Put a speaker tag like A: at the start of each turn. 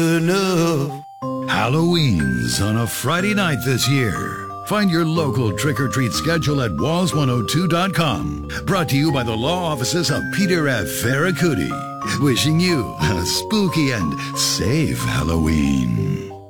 A: Halloween's on a Friday night this year. Find your local trick-or-treat schedule at walls102.com. Brought to you by the law offices of Peter F. Ferracuti. Wishing you a spooky and safe Halloween.